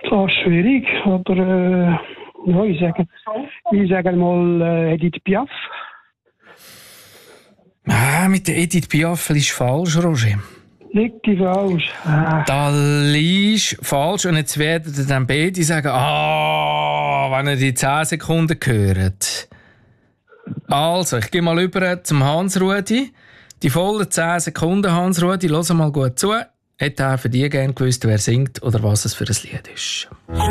Schwierig, aber ja, ich sage mal Edith Piaf. Mit der Edith Piaf ist falsch, Roger. Liegt die falsch? Da liegst falsch und jetzt werden dann beide sagen, wenn ihr die 10 Sekunden hört. Also, ich gehe mal über zum Hans-Rudi. Die vollen 10 Sekunden, Hans-Rudi, hör mal gut zu. Hätte er für dich gerne gewusst, wer singt oder was es für ein Lied ist?